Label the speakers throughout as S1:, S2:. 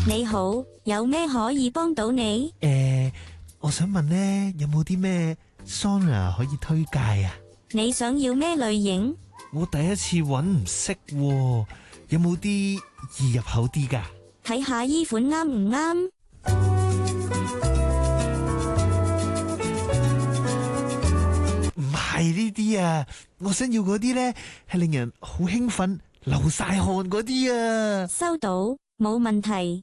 S1: 你好，有咩可以幫到你？
S2: 我想問呢，有冇啲咩桑拿可以推介啊？
S1: 你想要咩類型？
S2: 我第一次揾唔識喎，有冇啲易入口啲㗎？
S1: 睇下衣款啱唔啱？
S2: 唔係呢啲啊，我想要嗰啲呢，係令人好興奮、流晒汗嗰啲啊！
S1: 收到，冇問題。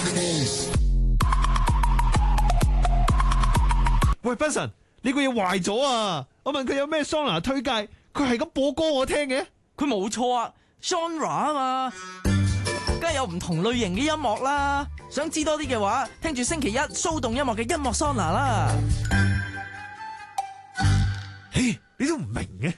S2: 喂，賓神，你個嘢壞咗啊！我問佢有咩桑拿推介，佢係咁播歌我聽嘅。
S3: 佢冇錯啊 ，genre 啊嘛，梗係有唔同類型嘅音樂啦。想知多啲嘅話，聽住星期一騷動音樂嘅音樂桑拿啦。
S2: 嘿，你都唔明嘅。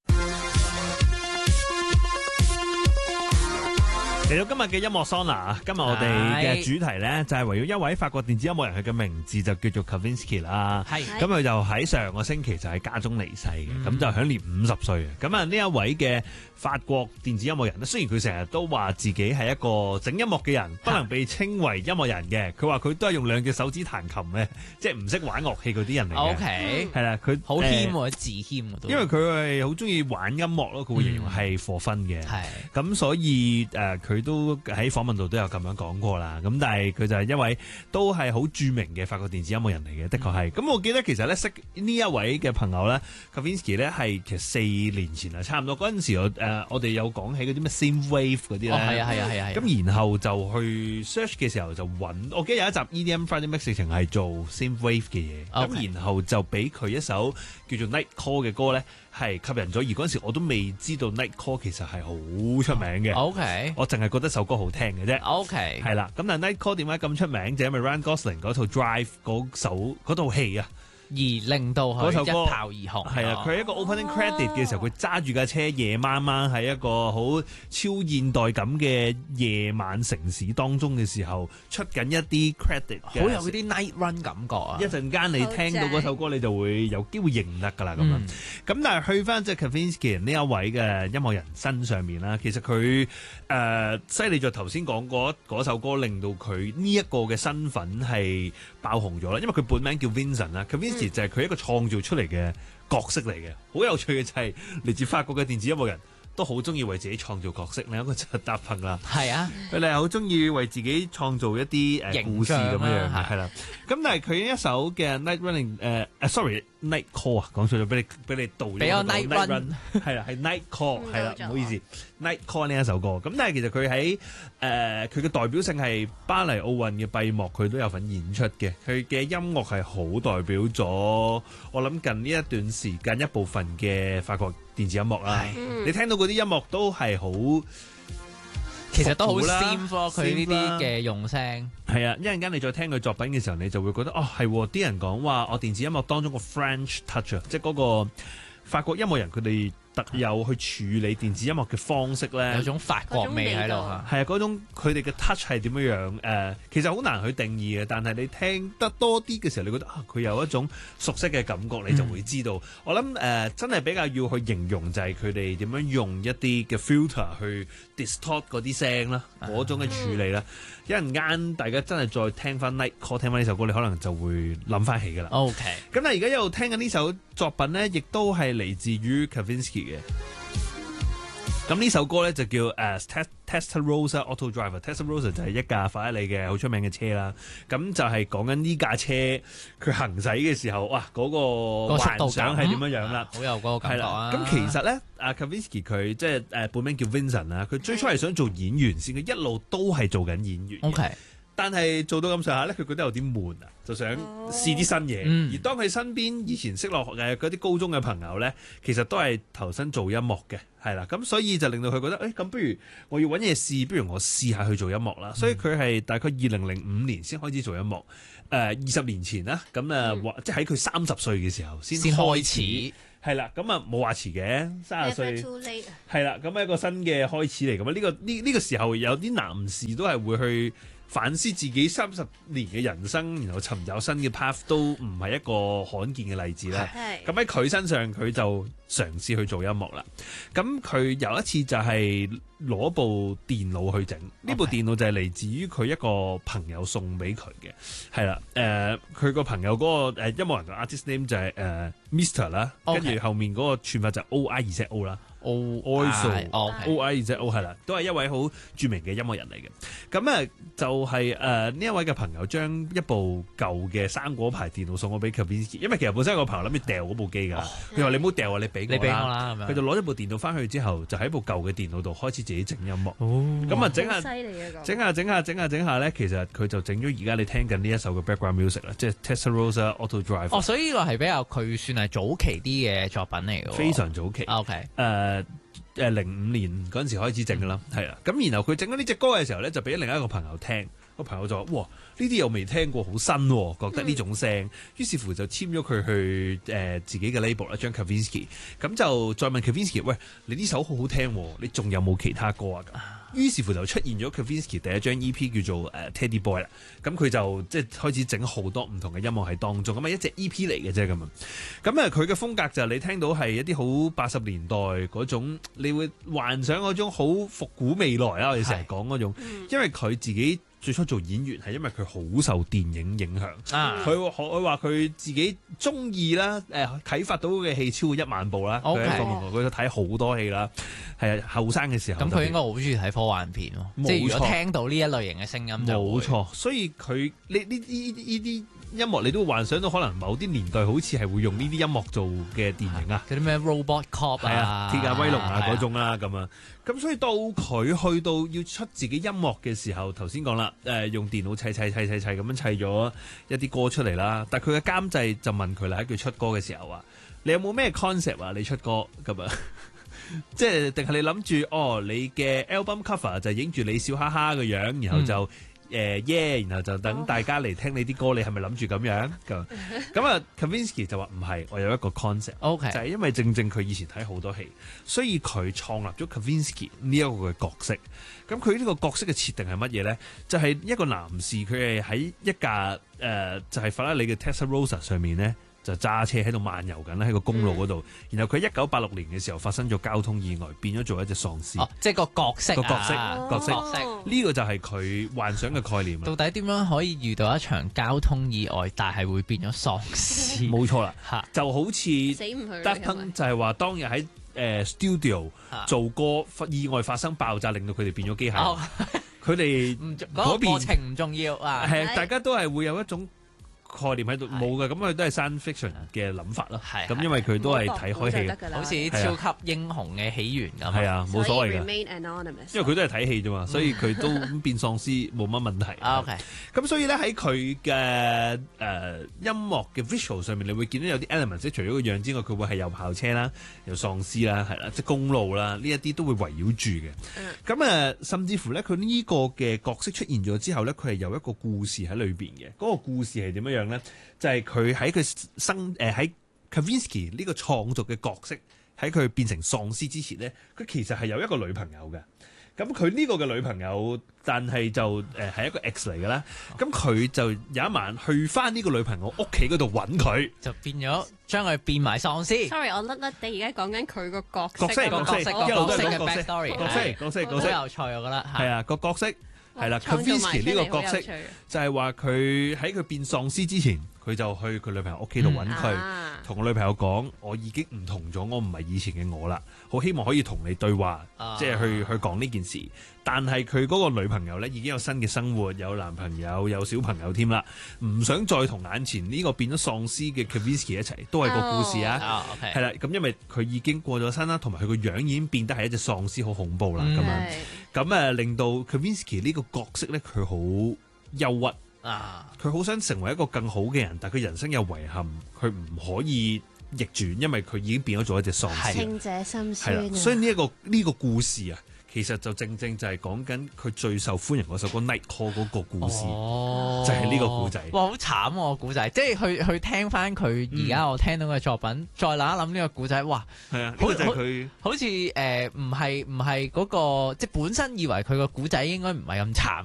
S2: 嚟到今日嘅音樂桑拿，今日我哋嘅主題咧就係圍繞一位法國電子音樂人，佢嘅名字就叫做 Kavinsky 啦。係，咁佢就喺上個星期就喺家中離世嘅，咁就享年50歲。咁啊呢一位嘅法國電子音樂人咧，雖然佢成日都話自己係一個整音樂嘅人，不能被稱為音樂人嘅。佢話佢都係用2隻手指彈琴嘅，即係唔識玩樂器嗰啲人嚟嘅。
S3: OK，
S2: 係啦，佢
S3: 好謙或者自謙嗰度。
S2: 因為佢係好中意玩音樂咯，佢會形容係for fun嘅。係，咁所以佢都喺訪問度都有咁樣講過啦，咁但係佢就係一位都係好著名嘅法國電子音樂人嚟嘅，的確係。咁我記得其實咧識呢一位嘅朋友咧 Kavinsky 咧係其實4年前啦，差唔多嗰陣時我哋有講起嗰啲咩 synthwave 嗰啲咧，
S3: 係啊。
S2: 咁然後就去 search 嘅時候就揾，我記得有一集 EDM Friday Mix 情係做 synthwave 嘅嘢，咁然後就俾佢一首叫做 Nightcore 嘅歌咧。係吸引咗，而嗰陣時我都未知道 Nightcore 其實係好出名嘅。OK， 我淨係覺得首歌好聽嘅啫。OK， 係啦。咁但係 Nightcore 點解咁出名？就因為 Ryan Gosling 嗰套 Drive 嗰套戲啊，
S3: 而令到佢一炮而紅。係
S2: 啊，佢係一個 opening credit 嘅時候，佢揸住架車夜晚晚喺一個好超現代感嘅夜晚城市當中嘅時候，出緊一啲 credit，
S3: 好有嗰啲 night run 感覺啊！
S2: 一陣間你聽到嗰首歌，你就會有機會認得㗎啦咁樣。咁但係去翻即係 Kavinsky 呢一位嘅音樂人身上面啦，其實佢犀利在頭先講嗰首歌，令到佢呢一個嘅身份係爆紅咗啦，因為佢本名叫 Vincent 啦。就係佢一個創造出嚟嘅角色嚟嘅，好有趣嘅就係嚟自法國嘅電子音樂人都好中意為自己創造角色。另一個就係達朋啦，係啊，佢哋係好中意為自己創造一啲故事咁樣嘅，係啦。咁但係佢一首嘅 Night Running Night Call 啊，講錯咗，俾你導咗。俾我 Night Run 係啦，係 Night Call 係啦，唔好意思 Night Call 呢一首歌。咁但係其實佢喺佢嘅代表性係巴黎奧運嘅閉幕，佢都有份演出嘅。佢嘅音樂係好代表咗我諗近呢一段時間一部分嘅法國電子音樂啦。你聽到嗰啲音樂都係好，
S3: 其實都好 simple 佢呢啲嘅用聲。
S2: 係啊，一陣間你再聽佢作品嘅時候，你就會覺得哦，係啲人講話我電子音樂當中個 French touch 啊，即係嗰個法國音樂人佢哋特有去處理電子音樂嘅方式咧，
S3: 有種法國味喺度嚇。
S2: 係啊，嗰種佢哋嘅 touch 係點樣樣？其實好難去定義嘅，但係你聽得多啲嘅時候，你覺得佢有一種熟悉嘅感覺，你就會知道。我諗真係比較要去形容就係佢哋點樣用一啲嘅 filter 去 distort 嗰啲聲啦，嗰種嘅處理啦。一陣間大家真係再聽翻 Nightcore 聽翻呢首歌，你可能就會諗翻起㗎啦。OK， 咁但係而家一路聽緊呢首作品咧，亦都係嚟自於 Kavinsky 嘅。咁呢首歌咧就叫Testarossa Auto Driver。Testarossa 就係一架法拉利嘅好出名嘅車啦。咁就係講緊呢架車佢行駛嘅時候，哇嗰個幻想係點樣樣啦？
S3: 好有嗰個感覺啊！
S2: 咁其實咧Kavinsky 佢即係本名叫 Vincent 啦。佢最初係想做演員先，佢一路都係做緊演員。OK。但係做到咁上下咧，佢覺得有啲悶啊，就想試啲新嘢。而當佢身邊以前識落嘅嗰啲高中嘅朋友咧，其實都係投身做音樂嘅，係啦。咁所以就令到佢覺得，咁不如我要揾嘢試，不如我試下去做音樂啦。所以佢係大概2005年先開始做音樂。20年前啦，咁即係喺佢30歲嘅時候先開始。係啦，咁冇話遲嘅，30歲係啦，咁係一個新嘅開始嚟㗎嘛。呢個時候有啲男士都係會去反思自己30年嘅人生，然後尋找新嘅 path 都唔係一個罕見嘅例子啦。咁喺佢身上，佢就嘗試去做音樂啦。咁佢有一次就係攞部電腦去整，呢部電腦就係嚟自於佢一個朋友送俾佢嘅，係啦。佢個朋友嗰個音樂人嘅 artist name 就係Mr 啦，跟住後面嗰個串法就 OIZO 啦。OIZO 係啦，都係一位好著名嘅音樂人嚟嘅。咁就係呢一位嘅朋友將一部舊嘅生果牌電腦送咗俾 Kavinsky， 因為其實本身個朋友諗住掉嗰部機㗎，佢話你唔好掉啊，你俾我啦。佢就攞咗部電腦翻去之後，就喺部舊嘅電腦度開始自己整音樂。咁啊整下咧，其實佢就整咗而家你聽緊呢一首嘅 background music 啦，即係 Testarossa Auto Drive。
S3: 所以呢個係比較佢算係早期啲嘅作品嚟嘅，
S2: 非常早期。05年嗰陣時開始整㗎啦，係啦。咁然後佢整咗呢隻歌嘅時候咧，就俾另一個朋友聽，個朋友就話：哇，呢啲又未聽過，好新喎，覺得呢種聲。於是乎就簽咗佢去自己嘅 label 啦，將 Kavinsky。咁就再問 Kavinsky：喂，你呢首好好聽喎，你仲有冇其他歌啊？於是乎就出現咗 Kavinsky 第一張 EP 叫做Teddy Boy 啦。咁佢就即係開始整好多唔同嘅音樂喺當中，咁一隻 EP 嚟嘅啫咁啊。咁佢嘅風格就係你聽到係一啲好80年代嗰種，你會幻想嗰種好復古未來啦。我哋成日講嗰種，因為佢自己最初做演員係因為佢好受電影影響，佢話佢自己中意啦，啟發到嘅戲超過1萬部啦。佢睇好多戲啦，係後生嘅時候。咁佢應該好中意睇科幻片喎，即係如果聽到呢一類型嘅聲音就冇錯。所以佢呢啲音樂你都會幻想到可能某啲年代好似係會用呢啲音樂做嘅電影啊，嗰啲咩 Robot Cop 啊、鐵甲威龍啊嗰種啦咁啊。咁所以到佢去到要出自己音樂嘅時候，頭先講啦，用電腦砌咁樣砌咗一啲歌出嚟啦。但係佢嘅監製就問佢啦，喺佢出歌嘅時候話：你有冇咩 concept 啊？你出歌咁啊？即係定係你諗住你嘅 album cover 就影住你笑哈哈嘅樣，然後就然後就等大家嚟聽你啲歌，你係咪諗住咁樣咁Kavinsky 就話唔係，我有一個 concept，就係因為正佢以前睇好多戲，所以佢創立咗 Kavinsky 呢一個嘅角色。咁佢呢個角色嘅設定係乜嘢咧？就係一個男士，佢係喺一架就係法拉利嘅 Testarossa 上面咧，就揸車喺度漫遊緊喺個公路嗰度。然後佢1986年嘅時候發生咗交通意外，變咗做一隻喪屍。即係個角色呢個就係佢幻想嘅概念。到底點樣可以遇到一場交通意外，但係會變咗喪屍？冇錯啦，就好似 Daft Punk 就係話當日喺studio 做歌，意外發生爆炸，令到佢哋變咗機械人。佢哋嗰邊過程唔重要啊，係大家都係會有一種概念喺度冇嘅，咁佢都係 science fiction 嘅諗法咯。咁因為佢都係睇開戲，好似超級英雄嘅起源咁。係啊，冇所謂嘅。因為佢都係睇戲啫嘛，所以佢都變喪屍冇乜問題。咁所以咧喺佢嘅音樂嘅 visual 上面，你會見到有啲 elements，即係除咗個樣之外，佢會係有跑車啦，有喪屍啦，係啦，即係公路啦，呢一啲都會圍繞住嘅。咁甚至乎咧，佢呢個嘅角色出現咗之後咧，佢係有一個故事喺裏邊嘅。嗰個故事係點樣樣咧？就係佢喺佢喺 Kavinsky 呢個創作嘅角色喺佢變成喪屍之前咧，佢其實係有一個女朋友嘅。咁佢呢個嘅女朋友，但係就係一個 X 嚟嘅啦。咁佢就有一晚去翻呢個女朋友屋企嗰度揾佢，就變咗將佢變埋喪屍。Sorry， 我甩甩地而家講緊佢個角色嘅 backstory，角色好有趣，我覺得係啊個角色。係啦 Kavinsky 呢個角色就係話佢喺佢變喪屍之前，佢就去佢女朋友屋企度揾佢，同個女朋友講：我已經唔同咗，我唔係以前嘅我啦，好希望可以同你對話，即係去講呢件事。但係佢嗰個女朋友咧已經有新嘅生活，有男朋友，有小朋友添啦，唔想再同眼前呢個變咗喪屍嘅 Kavinsky 一齊，都係個故事啊。係啦，咁因為佢已經過咗身啦，同埋佢個樣已經變得係一隻喪屍，好恐怖啦咁樣。咁令到 Kavinsky 呢個角色咧，佢好憂鬱啊，佢好想成為一個更好嘅人，但係佢人生有遺憾，佢唔可以逆轉，因為佢已經變咗做一隻喪屍。清者心酸啊！所以呢個故事啊，其實就正就係講緊佢最受歡迎嗰首歌 Nightcall 嗰個故事，就係呢個故仔。哇，好慘喎！故仔，即係去聽翻佢而家我聽到嘅作品，再諗一諗呢個故仔，哇！係啊，呢個就係佢好似唔係嗰個，即係本身以為佢個故仔應該唔係咁慘